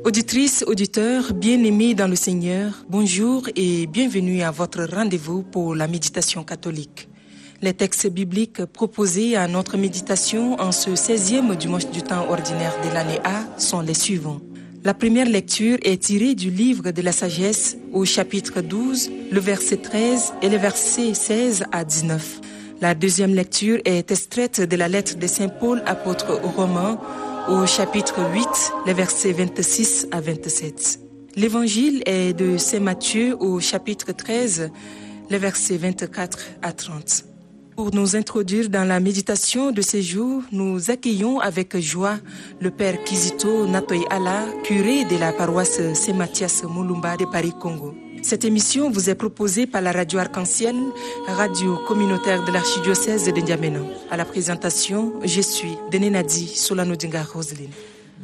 Auditrices, auditeurs, bien-aimés dans le Seigneur, bonjour et bienvenue à votre rendez-vous pour la méditation catholique. Les textes bibliques proposés à notre méditation en ce 16e dimanche du temps ordinaire de l'année A sont les suivants. La première lecture est tirée du livre de la sagesse au chapitre 12, le verset 13 et le verset 16 à 19. La deuxième lecture est extraite de la lettre de Saint Paul, apôtre aux Romains, au chapitre 8, les versets 26 à 27. L'évangile est de Saint Matthieu au chapitre 13, les versets 24 à 30. Pour nous introduire dans la méditation de ces jours, nous accueillons avec joie le Père Kizito Natoy Ala, curé de la paroisse Saint-Mathias Mulumba de Paris, Congo. Cette émission vous est proposée par la radio Arc-en-Ciel, radio communautaire de l'archidiocèse de N'Djamena. À la présentation, je suis Denenadi Solano Dinga Roseline.